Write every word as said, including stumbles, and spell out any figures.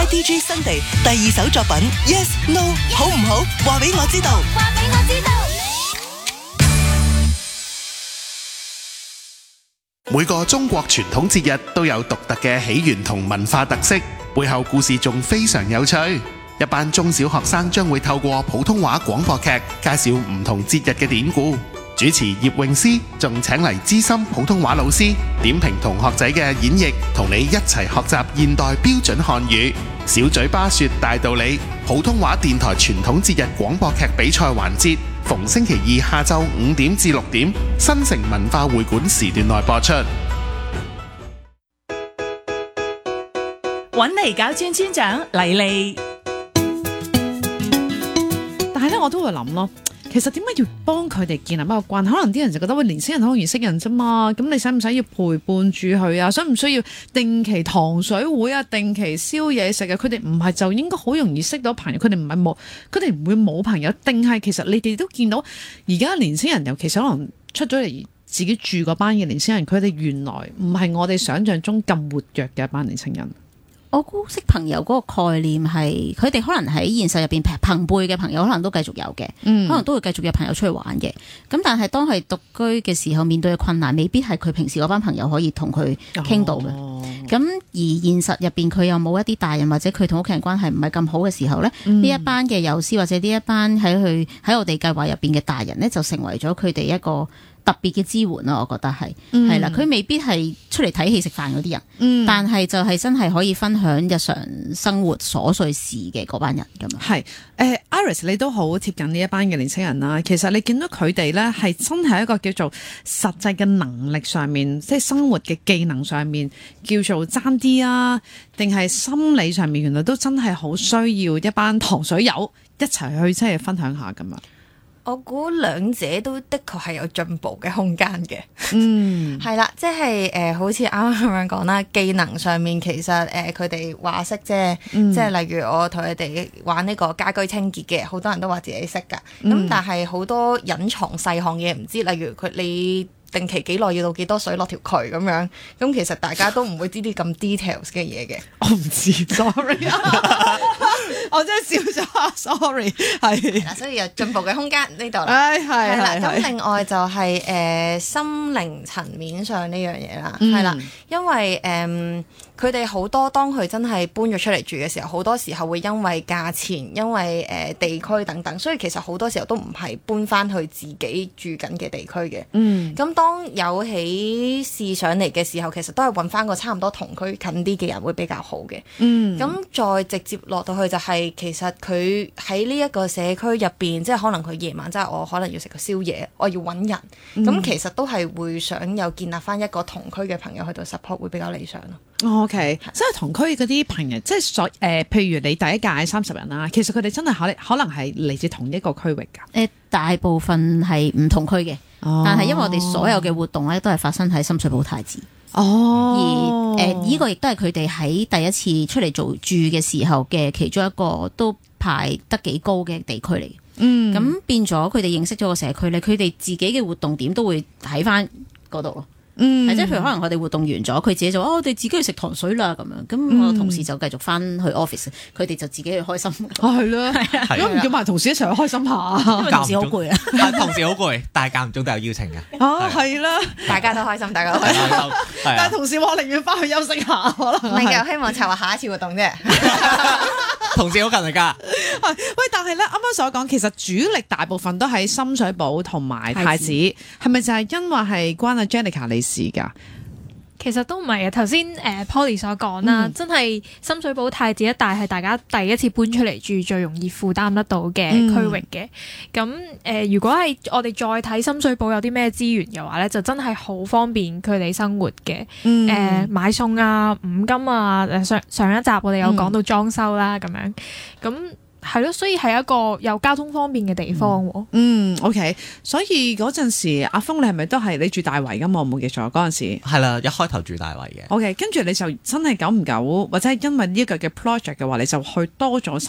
D J 新地第二首作品 Yes No 好唔好？話俾我知道，話俾我知道。 每個中國傳統節日都有獨特嘅起源同文化特色，背後故事仲非常有趣。一班中小學生將會透過普通話廣播劇介紹唔同節日嘅典故。主持葉詠詩仲請嚟資深普通話老師點評同學仔嘅演繹，同你一齊學習現代標準漢語。小嘴巴說大道理，普通話電台傳統節日廣播劇比賽環節，逢星期二下晝五點至六點，新城文化會館時段內播出。 揾嚟搞村村長黎莉， 但係咧我都會諗咯。其實點解要幫佢哋建立一個關係？可能啲人就覺得喂，年輕人好容易識人啫嘛，咁你使唔使要陪伴住佢啊？需唔需要定期糖水會啊？定期燒嘢食啊？佢哋唔係就應該好容易識到朋友？佢哋唔係冇，佢哋唔會冇朋友？定係其實你哋都見到而家年輕人，尤其是可能出咗嚟自己住嗰班嘅年輕人，佢哋原來唔係我哋想象中咁活躍嘅一班年輕人。 我估識朋友嗰個概念係，佢哋可能喺現實入邊朋輩嘅朋友可能都繼續有嘅，嗯、可能都會繼續有朋友出去玩嘅。咁但係當係獨居嘅時候，面對嘅困難未必係佢平時嗰班朋友可以同佢傾到嘅。咁、哦、而現實入邊佢又冇一啲大人或者佢同屋企人關係唔係咁好嘅時候咧，呢、嗯、一班嘅友師或者呢一班喺佢喺我哋計劃入邊嘅大人咧，就成為咗佢哋一個特別嘅支援咯。我覺得係係啦，佢、嗯、未必係出嚟睇戲食飯嗰啲人，嗯、但係就係真係可以分享日常生活瑣碎事嘅嗰班人咁樣。 係誒 Iris 你都好貼近呢一班嘅年輕人啦。其實你見到佢哋咧係真係一個叫做實際嘅能力上面，即係生活嘅技能上面叫做爭啲啊，定係心理上面原來都真係好需要一班糖水友一齊去即係分享下咁啊。 我估兩者都的確係有進步嘅空間嘅， 嗯， 係啦，即係誒、呃，好似啱啱咁樣講啦，技能上面其實誒佢哋話識啫，嗯、即係例如我同佢哋玩呢個家居清潔嘅，好多人都話自己識㗎，咁、嗯、但係好多隱藏細項嘢唔知，例如佢你定期幾耐要倒幾多水落條渠咁樣，咁其實大家都唔會知啲咁 details 嘅嘢嘅。 我唔知 ，sorry，我真係笑咗，sorry， 係。 嗱，所以有進步嘅空間呢度啦。 唉，係係啦。 係。 咁另外就係、是、誒、呃、心靈層面上呢樣嘢啦，係、嗯、啦，因為誒佢哋好多當佢真係搬咗出嚟住嘅時候，好多時候會因為價錢、因為誒、呃、地區等等，所以其實好多時候都唔係搬翻去自己住緊嘅地區嘅。嗯。咁當有起事上嚟嘅時候，其實都係揾翻個差唔多同區近啲嘅人會比較好嘅。嗯，咁再直接落到去就係、是、其實佢喺呢一個社區入邊，即係可能佢夜晚即係我可能要食個宵夜，我要揾人，咁、嗯、其實都係會想有建立翻一個同區嘅朋友去到 support 會比較理想咯。 OK，即係同區嗰啲朋友，即係所誒、呃，譬如你第一屆三十人啦，其實佢哋真係可可能係嚟自同一個區域㗎。誒、 呃，大部分係唔同區嘅。哦、但係因為我哋所有嘅活動咧，都係發生喺深水埗太子。哦，而誒呢、呃這個亦都係佢哋喺第一次出嚟做住嘅時候嘅其中一個都排得幾高嘅地區嚟。嗯，咁變咗佢哋認識咗個社區咧，佢哋自己嘅活動點都會喺翻嗰度咯。嗯，係即係譬如可能我哋活動完咗，佢自己就哦，我哋自己去食糖水啦咁樣，咁我同事就繼續翻去 office， 佢哋就自己去開心。 係咯，如果唔叫埋同事一齊去開心下， 因為同事好攰啊， 同事好攰，但係間唔中都有邀請嘅。 啊，係啦， 大家都開心，大家都開心。 但係同事我寧願翻去休息下，可能。 唔係嘅，希望策劃下一次活動啫。 同事好勤力㗎。 喂，但係咧，啱啱所講，其實主力大部分都喺深水埗同埋太子，係咪就係因為係關阿 Jenica 你事㗎？ 其實都唔係啊，頭先誒 Polly 所講啦，嗯、真係深水埗太子一帶係大家第一次搬出嚟住最容易負擔得到嘅區域嘅。咁誒、嗯呃，如果係我哋再睇深水埗有啲咩資源嘅話咧，就真係好方便佢哋生活嘅。誒、嗯呃、買餸啊、五金啊，上上一集我哋有講到裝修啦，咁、嗯、樣咁。係咯，所以係一個有交通方便嘅地方。 嗯，嗯 OK。所以嗰陣時，阿峰你係咪都係你住大圍㗎嘛？我冇記錯嗰陣時。 係啦，一開頭住大圍嘅。 OK，跟住你就真係久唔久，或者係因為呢一個嘅 project 嘅話，你就去多咗。